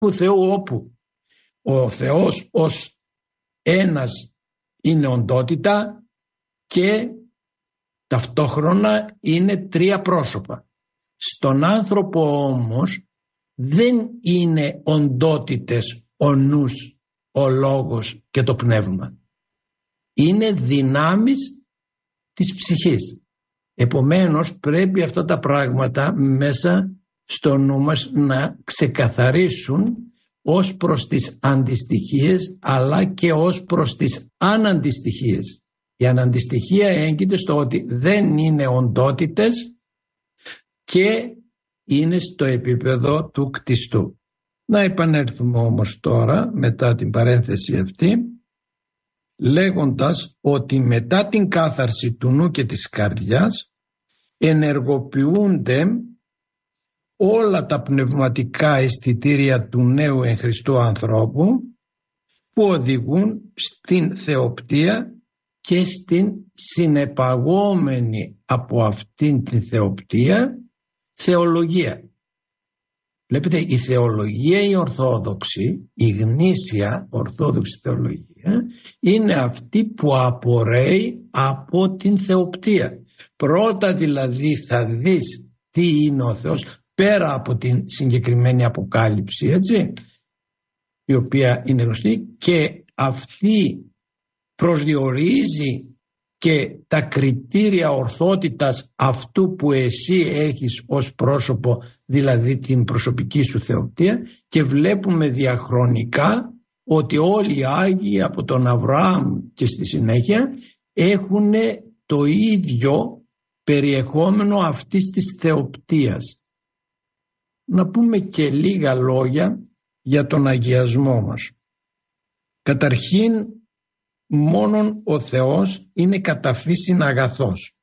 του Θεού, όπου ο Θεός ως ένας είναι οντότητα και ταυτόχρονα είναι τρία πρόσωπα. Στον άνθρωπο όμως δεν είναι οντότητες ο νους, ο λόγος και το πνεύμα. Είναι δυνάμεις της ψυχής. Επομένως πρέπει αυτά τα πράγματα μέσα στο νου μας να ξεκαθαρίσουν ως προς τις αντιστοιχίες αλλά και ως προς τις αναντιστοιχίες. Η αναντιστοιχία έγκυται στο ότι δεν είναι οντότητες και είναι στο επίπεδο του κτιστού. Να επανέλθουμε όμως τώρα μετά την παρένθεση αυτή, λέγοντας ότι μετά την κάθαρση του νου και της καρδιάς ενεργοποιούνται όλα τα πνευματικά αισθητήρια του νέου εν Χριστώ ανθρώπου που οδηγούν στην θεοπτία και στην συνεπαγόμενη από αυτήν την θεοπτία θεολογία. Βλέπετε, η θεολογία η ορθόδοξη, η γνήσια ορθόδοξη θεολογία είναι αυτή που απορρέει από την θεοπτία. Πρώτα δηλαδή θα δεις τι είναι ο Θεός πέρα από την συγκεκριμένη αποκάλυψη, έτσι, η οποία είναι γνωστή, και αυτή προσδιορίζει και τα κριτήρια ορθότητας αυτού που εσύ έχεις ως πρόσωπο, δηλαδή την προσωπική σου θεοπτία, και βλέπουμε διαχρονικά ότι όλοι οι Άγιοι από τον Αβραάμ και στη συνέχεια έχουν το ίδιο περιεχόμενο αυτής της θεοπτίας. Να πούμε και λίγα λόγια για τον αγιασμό μας. Καταρχήν, μόνον ο Θεός είναι κατά φύσιν αγαθός.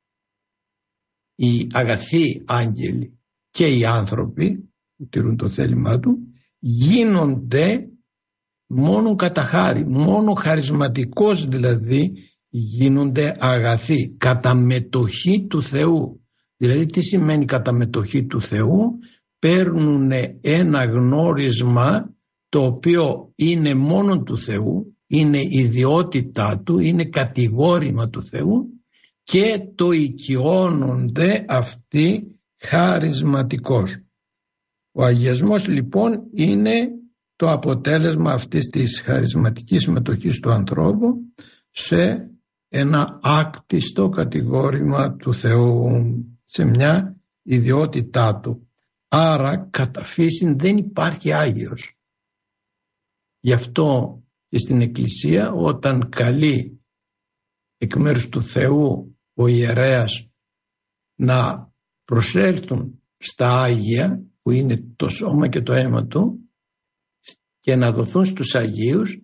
Οι αγαθοί άγγελοι και οι άνθρωποι που τηρούν το θέλημά του γίνονται μόνο κατά χάρη, μόνο χαρισματικός δηλαδή γίνονται αγαθοί, κατά μετοχή του Θεού. Δηλαδή τι σημαίνει κατά μετοχή του Θεού? Παίρνουν ένα γνώρισμα το οποίο είναι μόνο του Θεού, είναι ιδιότητά του, είναι κατηγόρημα του Θεού και το οικειώνονται αυτοί χαρισματικός. Ο αγιασμός λοιπόν είναι το αποτέλεσμα αυτής της χαρισματικής μετοχής του ανθρώπου σε ένα άκτιστο κατηγόρημα του Θεού, σε μια ιδιότητά του. Άρα κατά φύσιν δεν υπάρχει Άγιος. Γι' αυτό και στην Εκκλησία όταν καλεί εκ μέρους του Θεού ο ιερέας να προσέλθουν στα Άγια που είναι το σώμα και το αίμα του και να δοθούν στους Αγίους,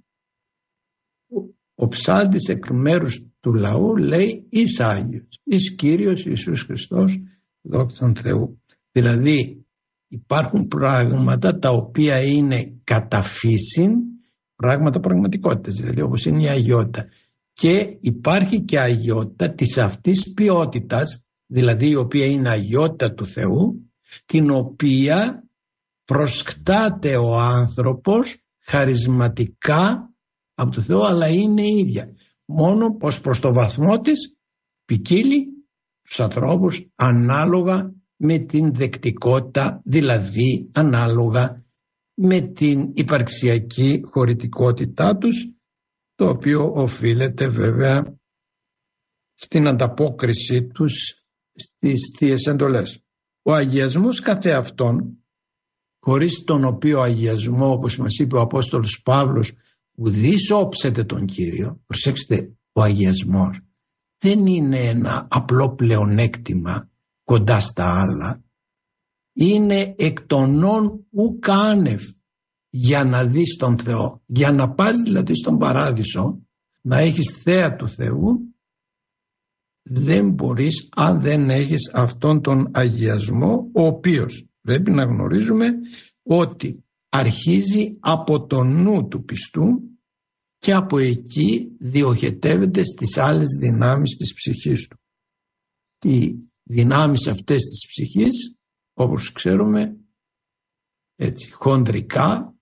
ο ψάλτης εκ μέρους του λαού λέει «Εις Άγιος, εις Κύριος Ιησούς Χριστός, δόξαν Θεού». Δηλαδή υπάρχουν πράγματα τα οποία είναι κατά φύσιν, πράγματα πραγματικότητας, δηλαδή όπως είναι η αγιότητα. Και υπάρχει και αγιότητα της αυτής ποιότητας, δηλαδή η οποία είναι αγιότητα του Θεού, την οποία προσκτάται ο άνθρωπος χαρισματικά από το Θεό, αλλά είναι ίδια. Μόνο πως προς το βαθμό της ποικίλει τους ανθρώπους ανάλογα με την δεκτικότητα, δηλαδή ανάλογα με την υπαρξιακή χωρητικότητά τους, το οποίο οφείλεται βέβαια στην ανταπόκριση τους στις θείες εντολές. Ο αγιασμός καθεαυτόν, χωρίς τον οποίο αγιασμό, όπως μας είπε ο Απόστολος Παύλος, ουδείς όψετε τον Κύριο. Προσέξτε, ο αγιασμός δεν είναι ένα απλό πλεονέκτημα κοντά στα άλλα. Είναι εκ των ον ουκ άνευ για να δεις τον Θεό. Για να πας δηλαδή στον παράδεισο, να έχεις θέα του Θεού, δεν μπορείς αν δεν έχεις αυτόν τον αγιασμό, ο οποίος πρέπει να γνωρίζουμε ότι αρχίζει από το νου του πιστού και από εκεί διοχετεύεται στις άλλες δυνάμεις της ψυχής του. Οι δυνάμεις αυτές της ψυχής, όπως ξέρουμε, έτσι, χονδρικά,